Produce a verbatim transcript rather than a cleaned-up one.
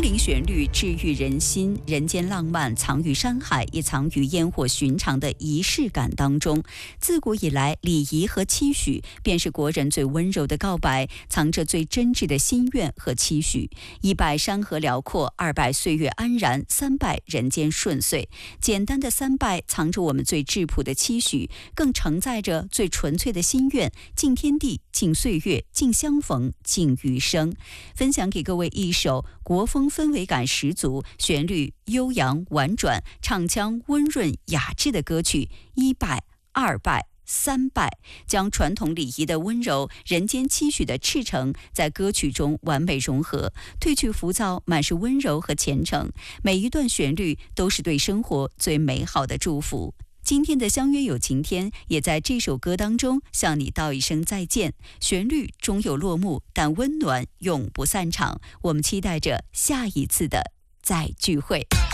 灵旋律治愈人心，人间浪漫藏于山海，也藏于烟火寻常的仪式感当中。自古以来，礼仪和期许便是国人最温柔的告白，藏着最真挚的心愿和期许。一拜山河辽阔，二拜岁月安然，三拜人间顺遂。简单的三拜藏着我们最质朴的期许，更承载着最纯粹的心愿：敬天地，敬岁月，敬相逢，敬余生。分享给各位一首国风氛围感十足、旋律悠扬婉转、唱腔温润雅致的歌曲《一拜、二拜、三拜》，将传统礼仪的温柔、人间期许的赤诚在歌曲中完美融合，褪去浮躁，满是温柔和虔诚。每一段旋律都是对生活最美好的祝福。今天的相约有晴天也在这首歌当中向你道一声再见。旋律终有落幕，但温暖永不散场。我们期待着下一次的再聚会。